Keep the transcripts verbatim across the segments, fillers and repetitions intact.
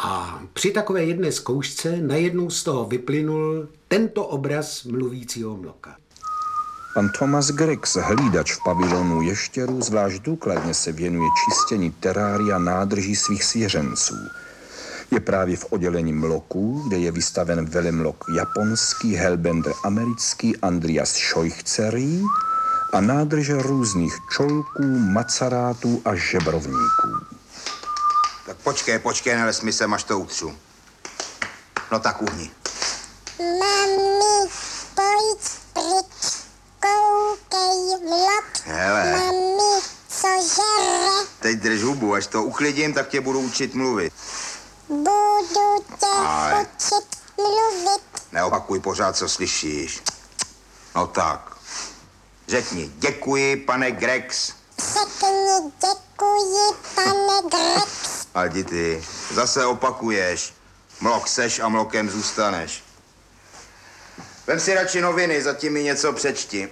A při takové jedné zkoušce najednou z toho vyplynul tento obraz mluvícího mloka. Pan Thomas Grex, hlídač v pavilonu ještěrů, zvlášť důkladně se věnuje čistění terária nádrží svých svěřenců. Je právě v oddělení mloků, kde je vystaven velemlok japonský, Hellbender americký, Andreas Scheuchzerý a nádrže různých čolků, macarátů a žebrovníků. Tak počkej, počkej, neles mi sem, až to utřu. No tak uhni. Mami, pojď pryč, koukej mlok. Hele. Mami, co žere? Teď drž hubu, až to uklidím, tak tě budu učit mluvit. Budu tě Ale. učit mluvit. Neopakuj pořád, co slyšíš. No tak. Řekni, děkuji, pane Grex. Řekni děkuji, pane Grex. A jdi ty, zase opakuješ. Mlok seš a mlokem zůstaneš. Vem si radši noviny, zatím mi něco přečti.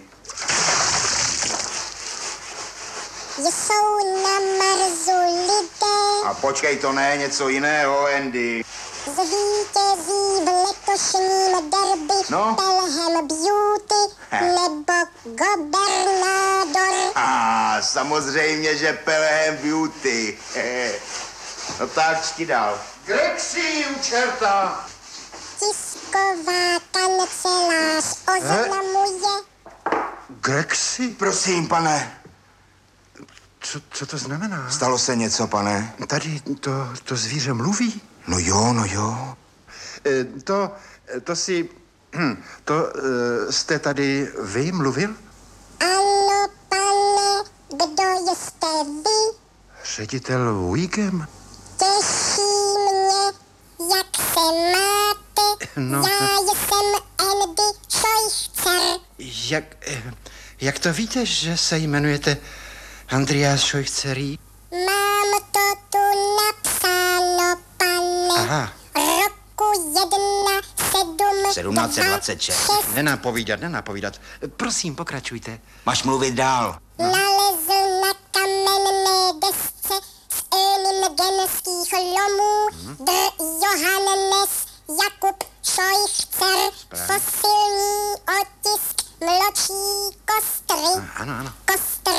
Jsou na Marsu lidé. A počkej, to ne, něco jiného, Andy. Zvítězí v letošním derby No. Pelham Beauty He. nebo Gobernador. A samozřejmě, že Pelham Beauty. No tak, čti dál. Grexi, u čerta! Tisková kancelář oznamuje. Grexi? Prosím, pane. Co, co to znamená? Stalo se něco, pane? Tady to, to zvíře mluví? No jo, no jo. E, to, to si... Hm, to e, jste tady vy mluvil? Ano, pane, kdo jste vy? Ředitel Wiggum? Těší mě, jak se máte. No. Já jsem Andy Scheuchzer. Jak, e, jak to víte, že se jmenujete Andreas Scheuchzerý? Mám to tu napsáno, pane. Aha. Roku jedna, sedm, sedmnáct dvacet šest. Nenapovídat, nenapovídat. Prosím, pokračujte. Máš mluvit dál. Nalezl na kamenné desce z Önin genských lomů dr. Johannes Jakub Scheuchzer fosilní otisk mločí kostry. Ano, ano. Kost